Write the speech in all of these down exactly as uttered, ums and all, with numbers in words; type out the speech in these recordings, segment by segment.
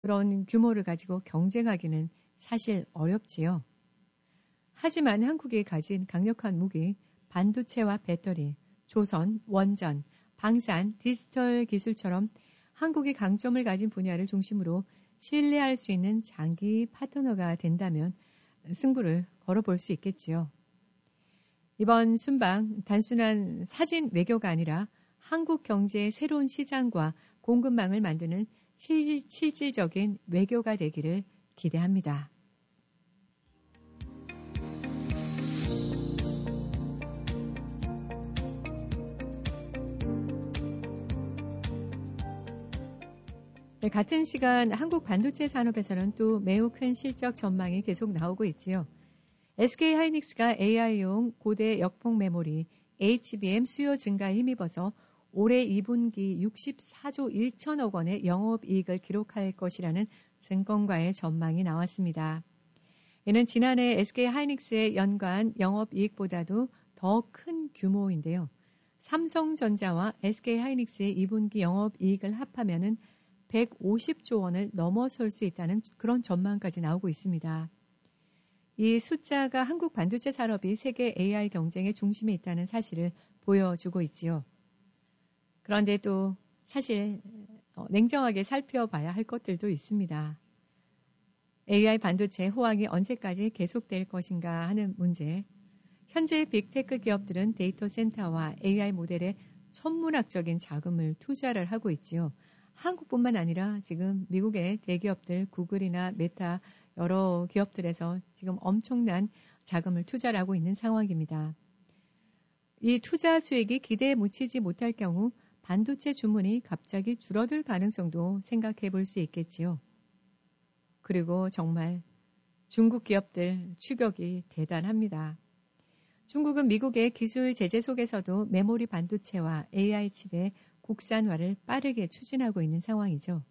그런 규모를 가지고 경쟁하기는 사실 어렵지요. 하지만 한국이 가진 강력한 무기, 반도체와 배터리, 조선, 원전, 방산, 디지털 기술처럼 한국이 강점을 가진 분야를 중심으로 신뢰할 수 있는 장기 파트너가 된다면 승부를 걸어볼 수 있겠지요. 이번 순방 단순한 사진 외교가 아니라 한국 경제의 새로운 시장과 공급망을 만드는 실, 실질적인 외교가 되기를 기대합니다. 네, 같은 시간 한국 반도체 산업에서는 또 매우 큰 실적 전망이 계속 나오고 있지요. 에스케이하이닉스가 에이아이용 고대 역폭 메모리 에이치비엠 수요 증가에 힘입어서 올해 이 분기 육십사조 일천억 원의 영업이익을 기록할 것이라는 증권가의 전망이 나왔습니다. 이는 지난해 에스케이하이닉스의 연간 영업이익보다도 더 큰 규모인데요. 삼성전자와 에스케이하이닉스의 이 분기 영업이익을 합하면은 백오십조 원을 넘어설 수 있다는 그런 전망까지 나오고 있습니다. 이 숫자가 한국 반도체 산업이 세계 에이아이 경쟁의 중심에 있다는 사실을 보여주고 있지요. 그런데 또 사실 냉정하게 살펴봐야 할 것들도 있습니다. 에이아이 반도체 호황이 언제까지 계속될 것인가 하는 문제. 현재 빅테크 기업들은 데이터 센터와 에이아이 모델에 천문학적인 자금을 투자를 하고 있지요. 한국뿐만 아니라 지금 미국의 대기업들 구글이나 메타 여러 기업들에서 지금 엄청난 자금을 투자를 하고 있는 상황입니다. 이 투자 수익이 기대에 미치지 못할 경우 반도체 주문이 갑자기 줄어들 가능성도 생각해 볼 수 있겠지요. 그리고 정말 중국 기업들 추격이 대단합니다. 중국은 미국의 기술 제재 속에서도 메모리 반도체와 에이아이 칩의 국산화를 빠르게 추진하고 있는 상황이죠.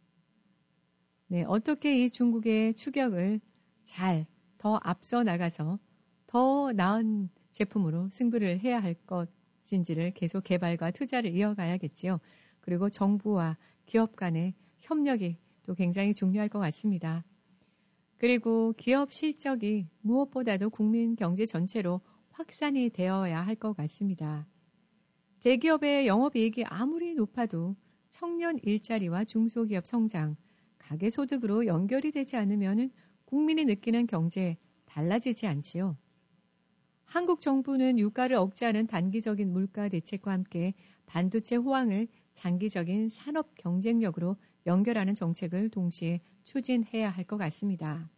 네, 어떻게 이 중국의 추격을 잘 더 앞서 나가서 더 나은 제품으로 승부를 해야 할 것인지를 계속 개발과 투자를 이어가야겠지요. 그리고 정부와 기업 간의 협력이 또 굉장히 중요할 것 같습니다. 그리고 기업 실적이 무엇보다도 국민 경제 전체로 확산이 되어야 할 것 같습니다. 대기업의 영업이익이 아무리 높아도 청년 일자리와 중소기업 성장, 가계소득으로 연결이 되지 않으면 국민이 느끼는 경제에 달라지지 않지요. 한국 정부는 유가를 억제하는 단기적인 물가 대책과 함께 반도체 호황을 장기적인 산업 경쟁력으로 연결하는 정책을 동시에 추진해야 할 것 같습니다.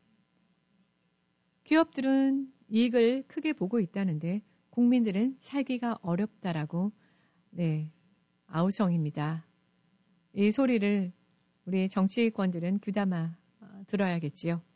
기업들은 이익을 크게 보고 있다는데 국민들은 살기가 어렵다라고 네, 아우성입니다. 이 소리를 우리 정치권들은 귀담아 들어야겠지요.